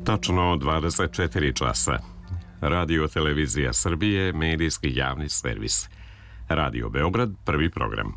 Tačno 24 časa. Radio Televizija Srbije, medijski javni servis. Radio Beograd, prvi program.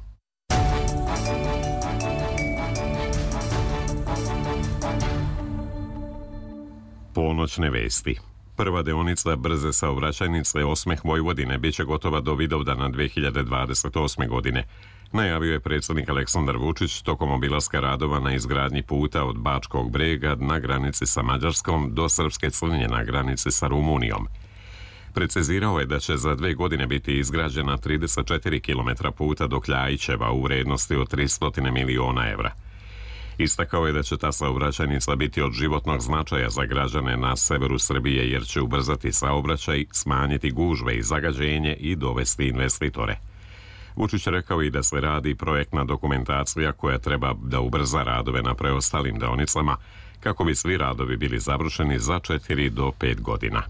Ponoćne vesti. Prva deonica brze saobraćajnice Osmeh Vojvodine biće gotova do Vidovdana 2028. godine. Najavio je predsjednik Aleksandar Vučić tokom obilaska radova na izgradnji puta od Bačkog Brega na granici sa Mađarskom do Srpske Crnje na granici sa Rumunijom. Precizirao je da će za 2 godine biti izgrađena 34 km puta do Kljajićeva u vrednosti od 300 miliona evra. Istakao je da će ta saobraćajnica biti od životnog značaja za građane na severu Srbije jer će ubrzati saobraćaj, smanjiti gužve i zagađenje i dovesti investitore. Vučić rekao i da se radi projektna dokumentacija koja treba da ubrza radove na preostalim deonicama kako bi svi radovi bili završeni za 4 do 5 godina.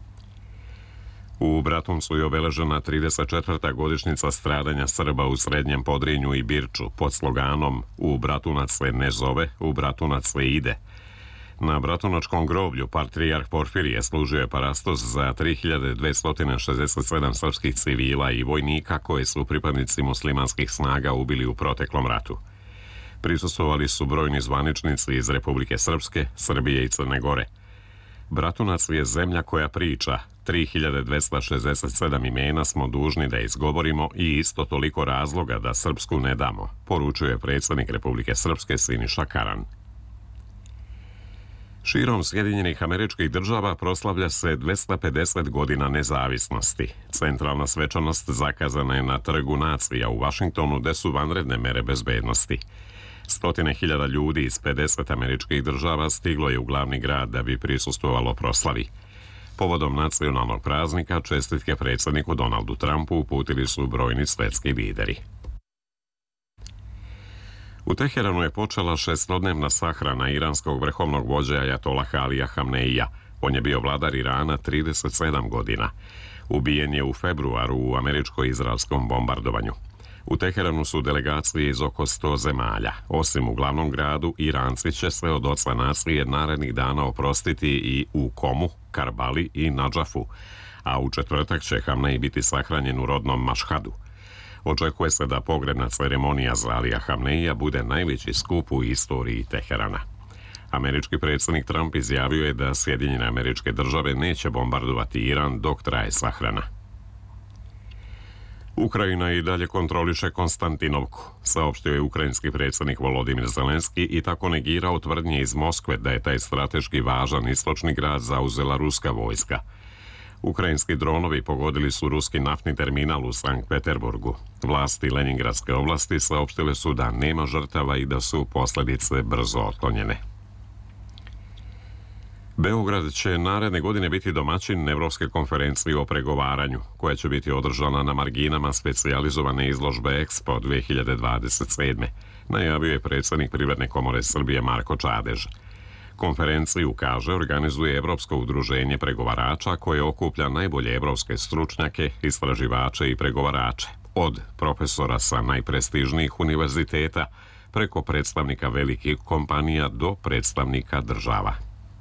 U Bratuncu je obeležena 34. godišnjica stradanja Srba u Srednjem Podrinju i Birču pod sloganom "U Bratunac se ne zove, u Bratunac se ide". Na Bratunačkom groblju patrijarh Porfirije služio je parastos za 3267 srpskih civila i vojnika koje su pripadnici muslimanskih snaga ubili u proteklom ratu. Prisustvovali su brojni zvaničnici iz Republike Srpske, Srbije i Crne Gore. Bratunac je zemlja koja priča. 3267 imena smo dužni da izgovorimo i isto toliko razloga da Srpsku ne damo, poručuje predsjednik Republike Srpske Siniša Karan. Širom Sjedinjenih Američkih Država proslavlja se 250 godina nezavisnosti. Centralna svečanost zakazana je na Trgu nacija u Vašingtonu, gde su vanredne mere bezbednosti. 100.000 ljudi iz 50 američkih država stiglo je u glavni grad da bi prisustvovalo proslavi. Povodom nacionalnog praznika čestitke predsjedniku Donaldu Trumpu uputili su brojni svetski lideri. U Teheranu je počela 6-dnevna sahrana iranskog vrhovnog vođe ajatollaha Alija Hamneija. On je bio vladar Irana 37 godina. Ubijen je u februaru u američko-izraelskom bombardovanju. U Teheranu su delegacije iz oko 100 zemalja. Osim u glavnom gradu, Iranci će se od oca nacije narednih dana oprostiti i u Komu, Karbali i Nadžafu, a u četvrtak će Hamnej biti sahranjen u rodnom Mašhadu. Očekuje se da pogrebna ceremonija za Alija Hamneija bude najveći skup u istoriji Teherana. Američki predsjednik Trump izjavio je da Sjedinjene Američke Države neće bombardovati Iran dok traje sahrana. Ukrajina i dalje kontroliše Konstantinovku, saopštio je ukrajinski predsjednik Volodimir Zelenski i tako negirao tvrdnje iz Moskve da je taj strateški važan istočni grad zauzela ruska vojska. Ukrajinski dronovi pogodili su ruski naftni terminal u Sankt Peterburgu. Vlasti Leningradske oblasti saopštile su da nema žrtava i da su posljedice brzo otklonjene. Beograd će naredne godine biti domaćin Evropske konferencije o pregovaranju, koja će biti održana na marginama specijalizovane izložbe Expo 2027. Najavio je predsjednik Privredne komore Srbije Marko Čadež. Konferenciju, kaže, organizuje Evropsko udruženje pregovarača koje okuplja najbolje evropske stručnjake, istraživače i pregovarače, od profesora sa najprestižnijih univerziteta preko predstavnika velikih kompanija do predstavnika država.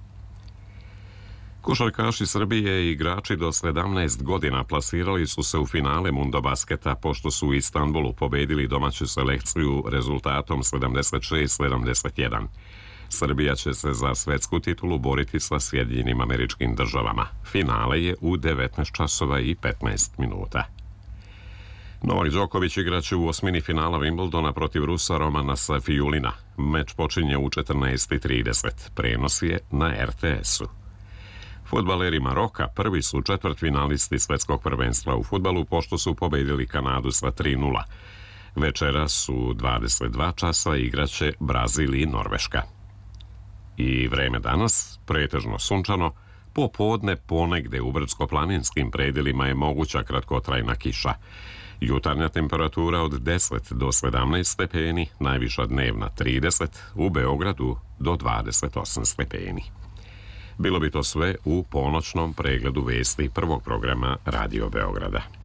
Košarkaši Srbije i igrači do 17 godina plasirali su se u finale Mundobasketa pošto su u Istanbulu pobedili domaću selekciju rezultatom 76-71. Srbija će se za svetsku titulu boriti sa Sjedinjenim Američkim Državama. Finale je u 19 časova i 15 minuta. Novak Đoković igraće u osmini finala Wimbledona protiv Rusa Romana Safijulina. Meč počinje u 14:30. Prenos je na RTS-u. Fudbaleri Maroka prvi su četvrtfinalisti svetskog prvenstva u fudbalu pošto su pobedili Kanadu sa 3:0. Večeras su 22 časa igraće Brazil i Norveška. I vreme danas, pretežno sunčano, popodne ponegde u brdsko-planinskim predelima je moguća kratkotrajna kiša. Jutarnja temperatura od 10 do 17 stepeni, najviša dnevna 30, u Beogradu do 28 stepeni. Bilo bi to sve u ponoćnom pregledu vesti prvog programa Radio Beograda.